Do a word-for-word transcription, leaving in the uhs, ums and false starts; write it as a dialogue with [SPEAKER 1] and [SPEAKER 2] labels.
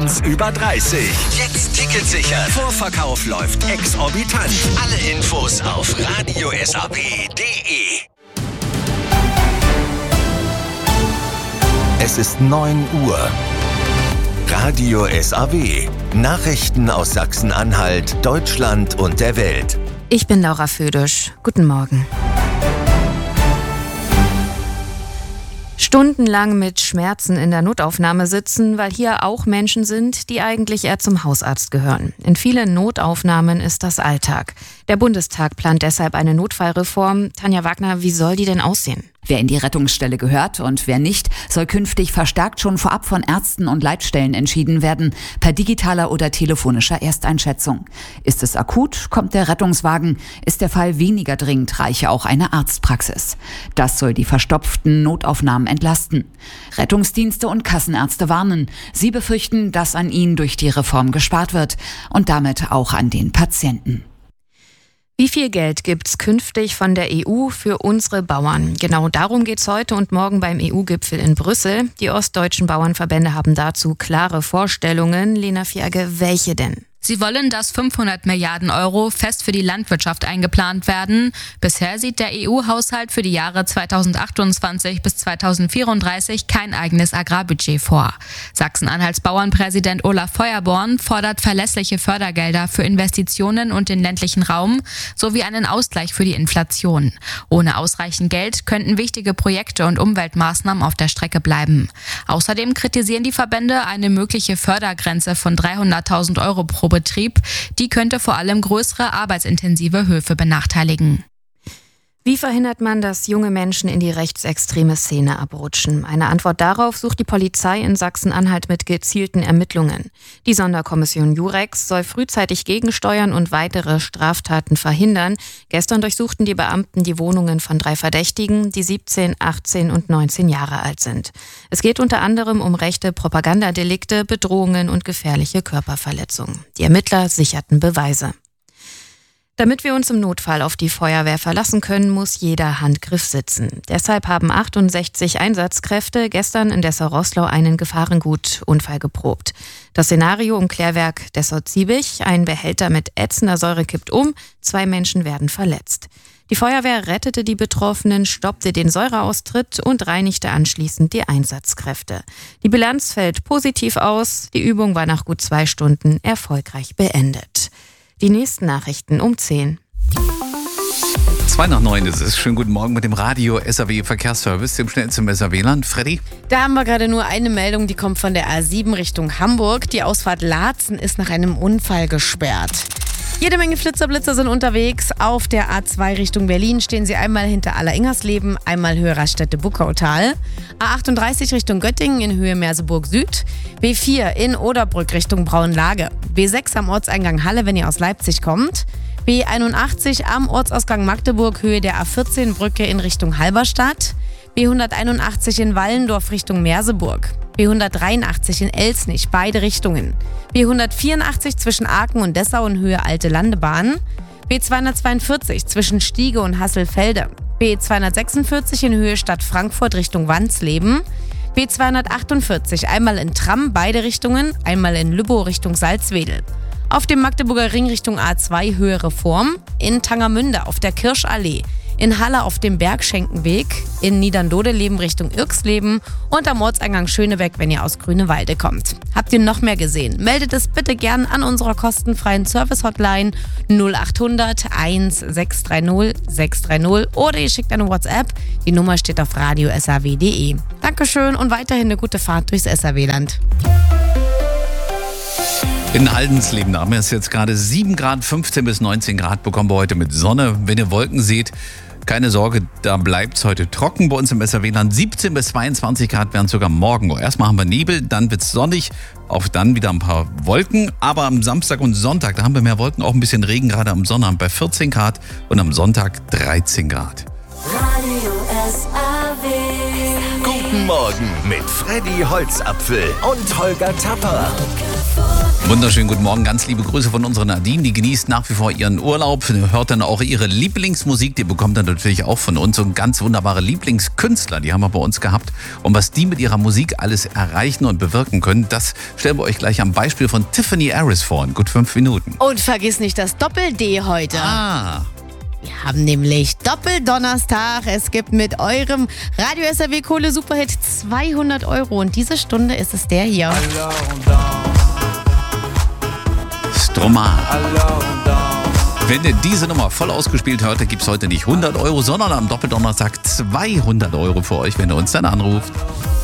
[SPEAKER 1] eins über dreißig. Jetzt Ticket sichern. Vorverkauf läuft exorbitant. Alle Infos auf radio s a b punkt d e. Es ist neun Uhr. Radio S A W. Nachrichten aus Sachsen-Anhalt, Deutschland und der Welt.
[SPEAKER 2] Ich bin Laura Födisch. Guten Morgen. Stundenlang mit Schmerzen in der Notaufnahme sitzen, weil hier auch Menschen sind, die eigentlich eher zum Hausarzt gehören. In vielen Notaufnahmen ist das Alltag. Der Bundestag plant deshalb eine Notfallreform. Tanja Wagner, wie soll die denn aussehen?
[SPEAKER 3] Wer in die Rettungsstelle gehört und wer nicht, soll künftig verstärkt schon vorab von Ärzten und Leitstellen entschieden werden, per digitaler oder telefonischer Ersteinschätzung. Ist es akut, kommt der Rettungswagen. Ist der Fall weniger dringend, reiche auch eine Arztpraxis. Das soll die verstopften Notaufnahmen entlasten. Rettungsdienste und Kassenärzte warnen. Sie befürchten, dass an ihnen durch die Reform gespart wird und damit auch an den Patienten.
[SPEAKER 2] Wie viel Geld gibt's künftig von der E U für unsere Bauern? Genau darum geht's heute und morgen beim E U-Gipfel in Brüssel. Die ostdeutschen Bauernverbände haben dazu klare Vorstellungen. Lena Fierge, welche denn?
[SPEAKER 4] Sie wollen, dass fünfhundert Milliarden Euro fest für die Landwirtschaft eingeplant werden. Bisher sieht der E U-Haushalt für die Jahre zweitausendachtundzwanzig bis zweitausendvierunddreißig kein eigenes Agrarbudget vor. Sachsen-Anhalts Bauernpräsident Olaf Feuerborn fordert verlässliche Fördergelder für Investitionen und den ländlichen Raum sowie einen Ausgleich für die Inflation. Ohne ausreichend Geld könnten wichtige Projekte und Umweltmaßnahmen auf der Strecke bleiben. Außerdem kritisieren die Verbände eine mögliche Fördergrenze von dreihunderttausend Euro pro Betrieb. Die könnte vor allem größere arbeitsintensive Höfe benachteiligen.
[SPEAKER 2] Wie verhindert man, dass junge Menschen in die rechtsextreme Szene abrutschen? Eine Antwort darauf sucht die Polizei in Sachsen-Anhalt mit gezielten Ermittlungen. Die Sonderkommission Jurex soll frühzeitig gegensteuern und weitere Straftaten verhindern. Gestern durchsuchten die Beamten die Wohnungen von drei Verdächtigen, die siebzehn, achtzehn und neunzehn Jahre alt sind. Es geht unter anderem um rechte Propagandadelikte, Bedrohungen und gefährliche Körperverletzungen. Die Ermittler sicherten Beweise. Damit wir uns im Notfall auf die Feuerwehr verlassen können, muss jeder Handgriff sitzen. Deshalb haben achtundsechzig Einsatzkräfte gestern in Dessau-Roßlau einen Gefahrengutunfall geprobt. Das Szenario im Klärwerk Dessau-Ziebig: ein Behälter mit ätzender Säure kippt um, zwei Menschen werden verletzt. Die Feuerwehr rettete die Betroffenen, stoppte den Säureaustritt und reinigte anschließend die Einsatzkräfte. Die Bilanz fällt positiv aus. Die Übung war nach gut zwei Stunden erfolgreich beendet. Die nächsten Nachrichten um zehn.
[SPEAKER 5] Zwei nach neun ist es. Schönen guten Morgen mit dem Radio S A W Verkehrsservice, dem schnellsten im S A W-Land. Freddy?
[SPEAKER 6] Da haben wir gerade nur eine Meldung, die kommt von der A sieben Richtung Hamburg. Die Ausfahrt Laatzen ist nach einem Unfall gesperrt. Jede Menge Flitzerblitzer sind unterwegs. Auf der A zwei Richtung Berlin stehen sie einmal hinter Aller-Ingersleben, einmal Höhe Raststätte-Buckautal. A achtunddreißig Richtung Göttingen in Höhe Merseburg Süd. B vier in Oderbrück Richtung Braunlage. B sechs am Ortseingang Halle, wenn ihr aus Leipzig kommt. B einundachtzig am Ortsausgang Magdeburg, Höhe der A vierzehn Brücke in Richtung Halberstadt. B hunderteinundachtzig in Wallendorf Richtung Merseburg. B hundertdreiundachtzig in Elsnich, beide Richtungen. B hundertvierundachtzig zwischen Aachen und Dessau in Höhe Alte Landebahn. B zweihundertzweiundvierzig zwischen Stiege und Hasselfelde. B zweihundertsechsundvierzig in Höhe Stadt Frankfurt Richtung Wansleben. B zweihundertachtundvierzig einmal in Tram, beide Richtungen, einmal in Lübbow Richtung Salzwedel. Auf dem Magdeburger Ring Richtung A zwei Höhe Reform, in Tangermünde auf der Kirschallee, in Halle auf dem Bergschenkenweg, in Niederndodeleben Richtung Irksleben und am Ortseingang Schönebeck, wenn ihr aus Grünewalde kommt. Habt ihr noch mehr gesehen? Meldet es bitte gern an unserer kostenfreien Service-Hotline null achthundert eins sechs drei null sechs drei null oder ihr schickt eine WhatsApp. Die Nummer steht auf radio s a w punkt d e. Dankeschön und weiterhin eine gute Fahrt durchs S A W-Land.
[SPEAKER 5] In Haldensleben, da haben wir es jetzt gerade sieben Grad, fünfzehn bis neunzehn Grad bekommen wir heute mit Sonne. Wenn ihr Wolken seht, keine Sorge, da bleibt es heute trocken bei uns im S A W-Land. siebzehn bis zweiundzwanzig Grad werden sogar morgen. Erstmal haben wir Nebel, dann wird es sonnig, auch dann wieder ein paar Wolken. Aber am Samstag und Sonntag, da haben wir mehr Wolken, auch ein bisschen Regen, gerade am Sonnabend bei vierzehn Grad und am Sonntag dreizehn Grad.
[SPEAKER 1] Radio S A W. Guten Morgen mit Freddy Holzapfel und Holger Tapper.
[SPEAKER 5] Wunderschönen guten Morgen, ganz liebe Grüße von unserer Nadine, die genießt nach wie vor ihren Urlaub, hört dann auch ihre Lieblingsmusik, die bekommt dann natürlich auch von uns, und ganz wunderbare Lieblingskünstler, die haben wir bei uns gehabt, und was die mit ihrer Musik alles erreichen und bewirken können, das stellen wir euch gleich am Beispiel von Tiffany Harris vor, in gut fünf Minuten.
[SPEAKER 6] Und vergiss nicht das Doppel-D heute.
[SPEAKER 5] Ah.
[SPEAKER 6] Wir haben nämlich Doppeldonnerstag. Es gibt mit eurem Radio S R W Kohle Superhit zweihundert Euro, und diese Stunde ist es der hier.
[SPEAKER 5] Stromae. Wenn ihr diese Nummer voll ausgespielt hört, dann gibt es heute nicht hundert Euro, sondern am Doppeldonnerstag zweihundert Euro für euch, wenn ihr uns dann anruft.